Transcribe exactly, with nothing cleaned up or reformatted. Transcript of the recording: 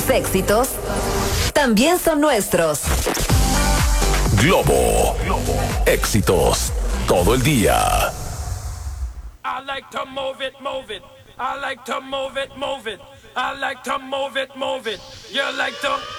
Tus éxitos también son nuestros. Globo. Éxitos todo el día. I like to move it, move it. I like to move it, move it. I like to move it, move it. You like to